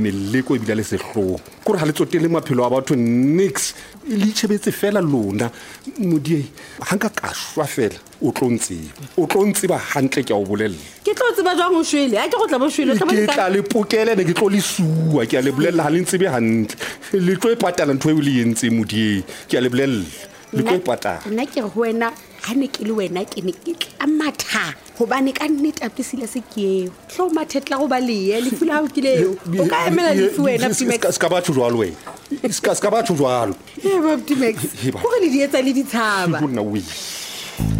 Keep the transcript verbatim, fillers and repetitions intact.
meleko e bila le sehlong kore ha le tsotele maphelo a batho nix le itshebetse fela lona modie ha nka ka shwa fela o tlo ntseba o tlo ntseba hantle ke a o bolella ke tlo tseba jwang o shwele ha ke go tla bo shwele ke tla le pokele ne ke tlo le suwa ke a le bolella ha le ntsebe hantle le tlo e patala ntho e le yentse modie ke a le bolella le tlo e patala nna ke re ho wena ha ne ke le wena ke ne ke tla matha hobane ka nnete apisile se ke eo tlo mathetla go ba le le fula ho kileo o ka emela le fu wena Optimax ska batho jwalo wena ska ska batho jwalo e ba Optimax go re le di etsa le di tshaba bona we